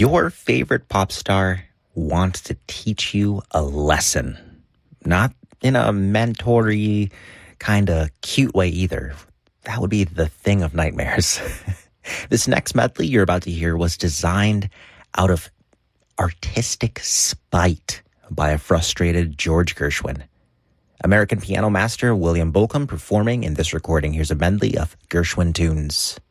Your favorite pop star wants to teach you a lesson. Not in a mentory kind of cute way either. That would be the thing of nightmares. This next medley you're about to hear was designed out of artistic spite by a frustrated George Gershwin. American piano master William Bolcom performing in this recording. Here's a medley of Gershwin tunes.